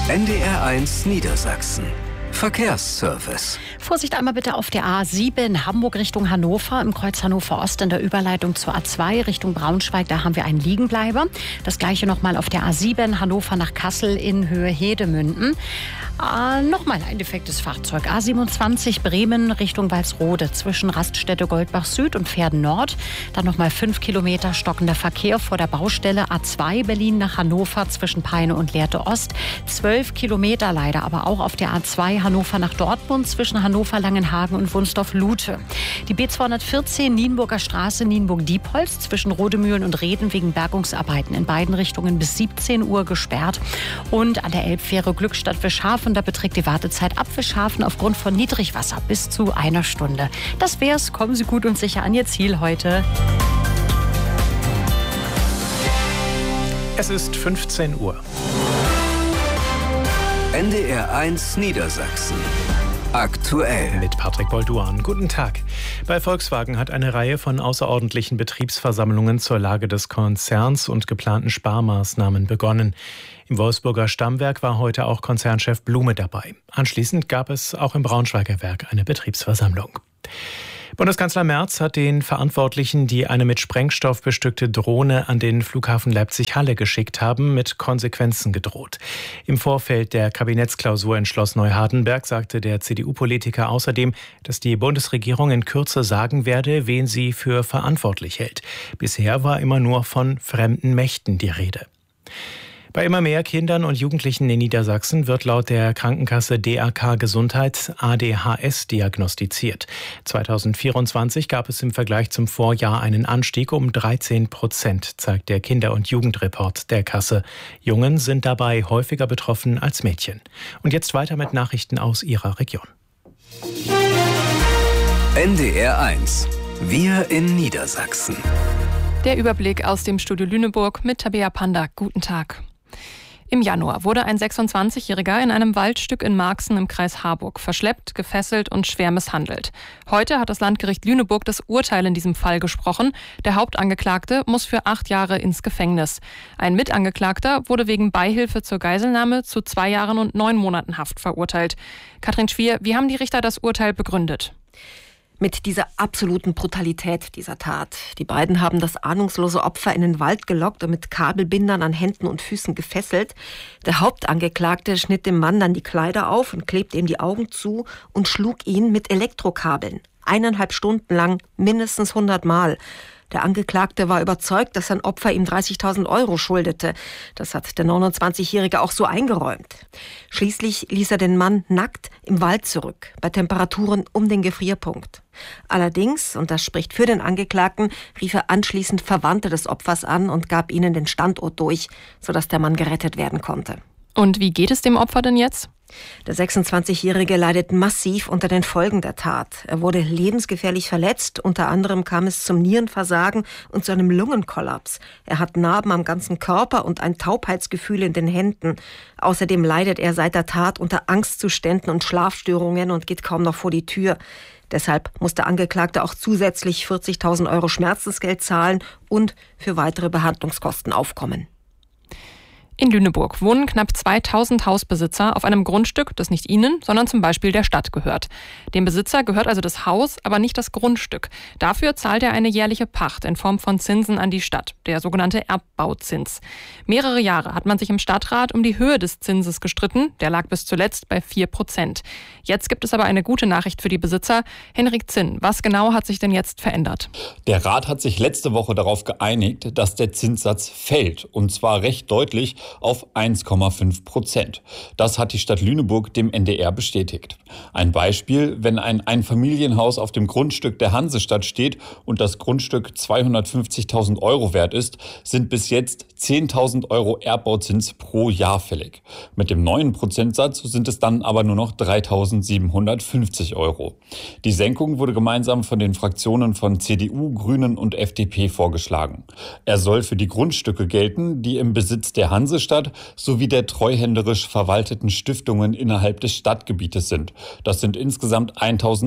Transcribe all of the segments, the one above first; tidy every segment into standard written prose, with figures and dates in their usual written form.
NDR1 Niedersachsen. Verkehrsservice. Vorsicht einmal bitte auf der A7 Hamburg Richtung Hannover, im Kreuz Hannover Ost in der Überleitung zur A2 Richtung Braunschweig. Da haben wir einen Liegenbleiber. Das gleiche nochmal auf der A7 Hannover nach Kassel in Höhe Hedemünden. Nochmal ein defektes Fahrzeug. A27 Bremen Richtung Walsrode zwischen Raststätte Goldbach Süd und Pferden Nord. Dann nochmal 5 Kilometer stockender Verkehr vor der Baustelle. A2 Berlin nach Hannover zwischen Peine und Lehrte Ost. 12 Kilometer leider, aber auch auf der A2 Hannover nach Dortmund zwischen Hannover Langenhagen und Wunsdorf-Lute. Die B214 Nienburger Straße Nienburg-Diepholz zwischen Rodemühlen und Reden wegen Bergungsarbeiten in beiden Richtungen bis 17 Uhr gesperrt. Und an der Elbfähre Glückstadt Fischhafen, da beträgt die Wartezeit ab Fischhafen aufgrund von Niedrigwasser bis zu 1 Stunde. Das wär's. Kommen Sie gut und sicher an Ihr Ziel heute. Es ist 15 Uhr. NDR1 Niedersachsen. Aktuell. Mit Patrick Bolduan. Guten Tag. Bei Volkswagen hat eine Reihe von außerordentlichen Betriebsversammlungen zur Lage des Konzerns und geplanten Sparmaßnahmen begonnen. Im Wolfsburger Stammwerk war heute auch Konzernchef Blume dabei. Anschließend gab es auch im Braunschweiger Werk eine Betriebsversammlung. Bundeskanzler Merz hat den Verantwortlichen, die eine mit Sprengstoff bestückte Drohne an den Flughafen Leipzig-Halle geschickt haben, mit Konsequenzen gedroht. Im Vorfeld der Kabinettsklausur in Schloss Neuhardenberg sagte der CDU-Politiker außerdem, dass die Bundesregierung in Kürze sagen werde, wen sie für verantwortlich hält. Bisher war immer nur von fremden Mächten die Rede. Bei immer mehr Kindern und Jugendlichen in Niedersachsen wird laut der Krankenkasse DRK Gesundheit ADHS diagnostiziert. 2024 gab es im Vergleich zum Vorjahr einen Anstieg um 13%, zeigt der Kinder- und Jugendreport der Kasse. Jungen sind dabei häufiger betroffen als Mädchen. Und jetzt weiter mit Nachrichten aus ihrer Region. NDR1. Wir in Niedersachsen. Der Überblick aus dem Studio Lüneburg mit Tabea Panda. Guten Tag. Im Januar wurde ein 26-Jähriger in einem Waldstück in Marxen im Kreis Harburg verschleppt, gefesselt und schwer misshandelt. Heute hat das Landgericht Lüneburg das Urteil in diesem Fall gesprochen. Der Hauptangeklagte muss für 8 Jahre ins Gefängnis. Ein Mitangeklagter wurde wegen Beihilfe zur Geiselnahme zu 2 Jahren und 9 Monaten Haft verurteilt. Katrin Schwier, wie haben die Richter das Urteil begründet? Mit dieser absoluten Brutalität dieser Tat. Die beiden haben das ahnungslose Opfer in den Wald gelockt und mit Kabelbindern an Händen und Füßen gefesselt. Der Hauptangeklagte schnitt dem Mann dann die Kleider auf und klebte ihm die Augen zu und schlug ihn mit Elektrokabeln. 1,5 Stunden lang, mindestens 100 Mal. Der Angeklagte war überzeugt, dass sein Opfer ihm 30.000 Euro schuldete. Das hat der 29-Jährige auch so eingeräumt. Schließlich ließ er den Mann nackt im Wald zurück, bei Temperaturen um den Gefrierpunkt. Allerdings, und das spricht für den Angeklagten, rief er anschließend Verwandte des Opfers an und gab ihnen den Standort durch, sodass der Mann gerettet werden konnte. Und wie geht es dem Opfer denn jetzt? Der 26-Jährige leidet massiv unter den Folgen der Tat. Er wurde lebensgefährlich verletzt. Unter anderem kam es zum Nierenversagen und zu einem Lungenkollaps. Er hat Narben am ganzen Körper und ein Taubheitsgefühl in den Händen. Außerdem leidet er seit der Tat unter Angstzuständen und Schlafstörungen und geht kaum noch vor die Tür. Deshalb muss der Angeklagte auch zusätzlich 40.000 Euro Schmerzensgeld zahlen und für weitere Behandlungskosten aufkommen. In Lüneburg wohnen knapp 2000 Hausbesitzer auf einem Grundstück, das nicht ihnen, sondern zum Beispiel der Stadt gehört. Dem Besitzer gehört also das Haus, aber nicht das Grundstück. Dafür zahlt er eine jährliche Pacht in Form von Zinsen an die Stadt, der sogenannte Erbbauzins. Mehrere Jahre hat man sich im Stadtrat um die Höhe des Zinses gestritten. Der lag bis zuletzt bei 4%. Jetzt gibt es aber eine gute Nachricht für die Besitzer. Henrik Zinn, was genau hat sich denn jetzt verändert? Der Rat hat sich letzte Woche darauf geeinigt, dass der Zinssatz fällt, und zwar recht deutlich auf 1,5%. Das hat die Stadt Lüneburg dem NDR bestätigt. Ein Beispiel: Wenn ein Einfamilienhaus auf dem Grundstück der Hansestadt steht und das Grundstück 250.000 Euro wert ist, sind bis jetzt 10.000 Euro Erbbauzins pro Jahr fällig. Mit dem neuen Prozentsatz sind es dann aber nur noch 3.750 Euro. Die Senkung wurde gemeinsam von den Fraktionen von CDU, Grünen und FDP vorgeschlagen. Er soll für die Grundstücke gelten, die im Besitz der Hansestadt sowie der treuhänderisch verwalteten Stiftungen innerhalb des Stadtgebietes sind. Das sind insgesamt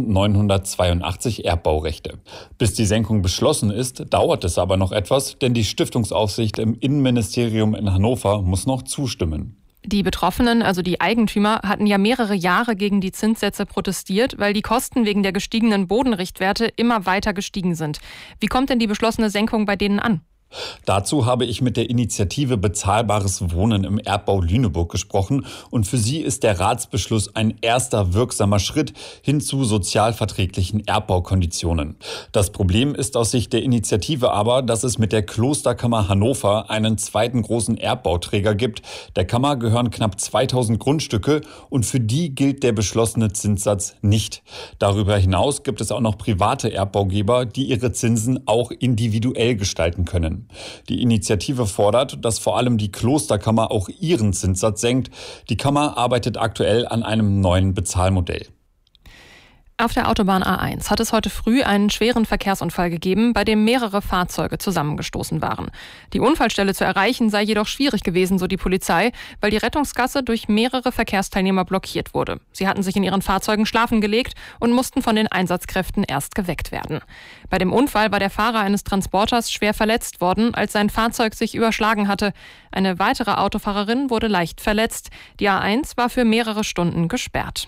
1.982 Erbbaurechte. Bis die Senkung beschlossen ist, dauert es aber noch etwas, denn die Stiftungsaufsicht im Innenministerium in Hannover muss noch zustimmen. Die Betroffenen, also die Eigentümer, hatten ja mehrere Jahre gegen die Zinssätze protestiert, weil die Kosten wegen der gestiegenen Bodenrichtwerte immer weiter gestiegen sind. Wie kommt denn die beschlossene Senkung bei denen an? Dazu habe ich mit der Initiative Bezahlbares Wohnen im Erbbau Lüneburg gesprochen und für sie ist der Ratsbeschluss ein erster wirksamer Schritt hin zu sozialverträglichen Erbbaukonditionen. Das Problem ist aus Sicht der Initiative aber, dass es mit der Klosterkammer Hannover einen zweiten großen Erbbauträger gibt. Der Kammer gehören knapp 2000 Grundstücke und für die gilt der beschlossene Zinssatz nicht. Darüber hinaus gibt es auch noch private Erbbaugeber, die ihre Zinsen auch individuell gestalten können. Die Initiative fordert, dass vor allem die Klosterkammer auch ihren Zinssatz senkt. Die Kammer arbeitet aktuell an einem neuen Bezahlmodell. Auf der Autobahn A1 hat es heute früh einen schweren Verkehrsunfall gegeben, bei dem mehrere Fahrzeuge zusammengestoßen waren. Die Unfallstelle zu erreichen sei jedoch schwierig gewesen, so die Polizei, weil die Rettungsgasse durch mehrere Verkehrsteilnehmer blockiert wurde. Sie hatten sich in ihren Fahrzeugen schlafen gelegt und mussten von den Einsatzkräften erst geweckt werden. Bei dem Unfall war der Fahrer eines Transporters schwer verletzt worden, als sein Fahrzeug sich überschlagen hatte. Eine weitere Autofahrerin wurde leicht verletzt. Die A1 war für mehrere Stunden gesperrt.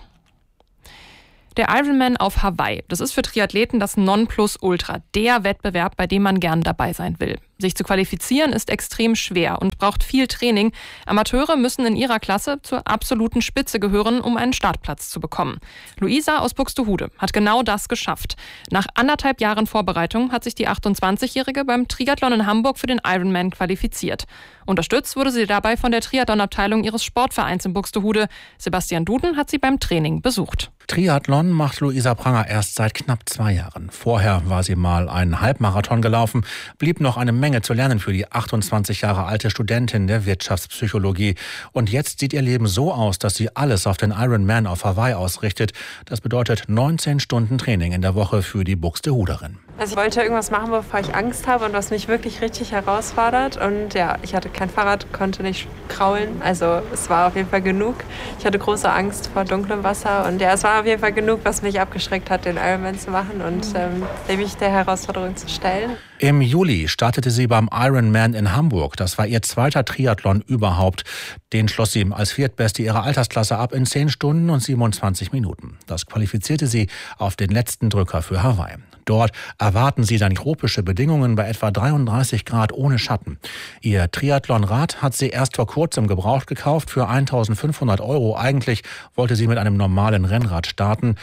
Der Ironman auf Hawaii, das ist für Triathleten das Nonplusultra, der Wettbewerb, bei dem man gern dabei sein will. Sich zu qualifizieren ist extrem schwer und braucht viel Training. Amateure müssen in ihrer Klasse zur absoluten Spitze gehören, um einen Startplatz zu bekommen. Luisa aus Buxtehude hat genau das geschafft. Nach 1,5 Jahren Vorbereitung hat sich die 28-Jährige beim Triathlon in Hamburg für den Ironman qualifiziert. Unterstützt wurde sie dabei von der Triathlon-Abteilung ihres Sportvereins in Buxtehude. Sebastian Duden hat sie beim Training besucht. Triathlon macht Luisa Pranger erst seit knapp 2 Jahren. Vorher war sie mal einen Halbmarathon gelaufen, blieb noch eine Menge zu lernen für die 28 Jahre alte Studentin der Wirtschaftspsychologie. Und jetzt sieht ihr Leben so aus, dass sie alles auf den Ironman auf Hawaii ausrichtet. Das bedeutet 19 Stunden Training in der Woche für die Buxtehuderin. Also ich wollte irgendwas machen, bevor ich Angst habe und was mich wirklich richtig herausfordert. Und ja, ich hatte kein Fahrrad, konnte nicht kraulen. Also es war auf jeden Fall genug. Ich hatte große Angst vor dunklem Wasser. Und ja, es war auf jeden Fall genug, was mich abgeschreckt hat, den Ironman zu machen und mich der Herausforderung zu stellen. Im Juli startete sie beim Ironman in Hamburg. Das war ihr zweiter Triathlon überhaupt. Den schloss sie als Viertbeste ihrer Altersklasse ab in 10 Stunden und 27 Minuten. Das qualifizierte sie auf den letzten Drücker für Hawaii. Dort erwarten sie dann tropische Bedingungen bei etwa 33 Grad ohne Schatten. Ihr Triathlonrad hat sie erst vor kurzem gebraucht gekauft für 1.500 €. Eigentlich wollte sie mit einem normalen Rennrad starten.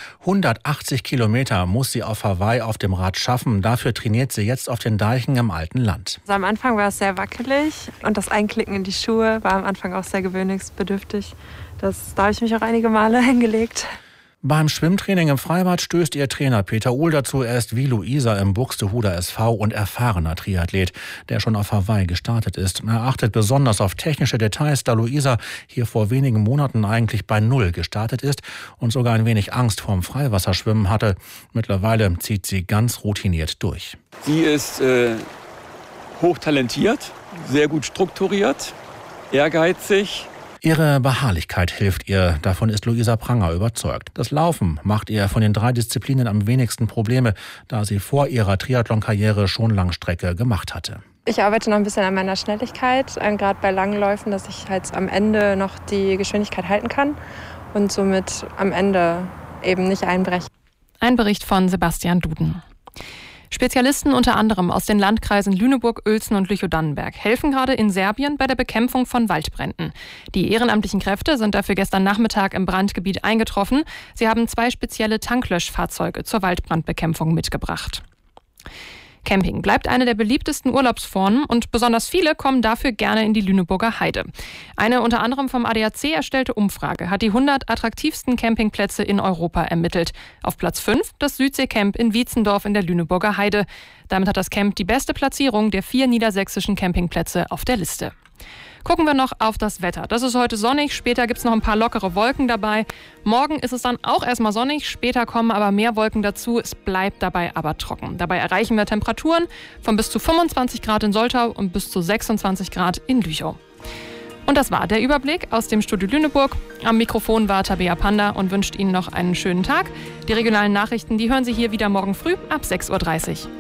180 Kilometer muss sie auf Hawaii auf dem Rad schaffen. Dafür trainiert sie jetzt auf den Deichen im alten Land. Also am Anfang war es sehr wackelig und das Einklicken in die Schuhe war am Anfang auch sehr gewöhnungsbedürftig. Da habe ich mich auch einige Male hingelegt. Beim Schwimmtraining im Freibad stößt ihr Trainer Peter Uhl dazu. Er ist wie Luisa im Buxtehuder SV und erfahrener Triathlet, der schon auf Hawaii gestartet ist. Er achtet besonders auf technische Details, da Luisa hier vor wenigen Monaten eigentlich bei Null gestartet ist und sogar ein wenig Angst vorm Freiwasserschwimmen hatte. Mittlerweile zieht sie ganz routiniert durch. Sie ist hochtalentiert, sehr gut strukturiert, ehrgeizig. Ihre Beharrlichkeit hilft ihr, davon ist Luisa Pranger überzeugt. Das Laufen macht ihr von den 3 Disziplinen am wenigsten Probleme, da sie vor ihrer Triathlon-Karriere schon Langstrecke gemacht hatte. Ich arbeite noch ein bisschen an meiner Schnelligkeit, gerade bei langen Läufen, dass ich halt am Ende noch die Geschwindigkeit halten kann und somit am Ende eben nicht einbreche. Ein Bericht von Sebastian Duden. Spezialisten unter anderem aus den Landkreisen Lüneburg, Uelzen und Lüchow-Dannenberg helfen gerade in Serbien bei der Bekämpfung von Waldbränden. Die ehrenamtlichen Kräfte sind dafür gestern Nachmittag im Brandgebiet eingetroffen. Sie haben 2 spezielle Tanklöschfahrzeuge zur Waldbrandbekämpfung mitgebracht. Camping bleibt eine der beliebtesten Urlaubsformen und besonders viele kommen dafür gerne in die Lüneburger Heide. Eine unter anderem vom ADAC erstellte Umfrage hat die 100 attraktivsten Campingplätze in Europa ermittelt. Auf Platz 5 das Südseecamp in Wietzendorf in der Lüneburger Heide. Damit hat das Camp die beste Platzierung der 4 niedersächsischen Campingplätze auf der Liste. Gucken wir noch auf das Wetter. Das ist heute sonnig, später gibt es noch ein paar lockere Wolken dabei. Morgen ist es dann auch erstmal sonnig, später kommen aber mehr Wolken dazu. Es bleibt dabei aber trocken. Dabei erreichen wir Temperaturen von bis zu 25 Grad in Soltau und bis zu 26 Grad in Lüchow. Und das war der Überblick aus dem Studio Lüneburg. Am Mikrofon war Tabea Panda und wünscht Ihnen noch einen schönen Tag. Die regionalen Nachrichten, die hören Sie hier wieder morgen früh ab 6:30 Uhr.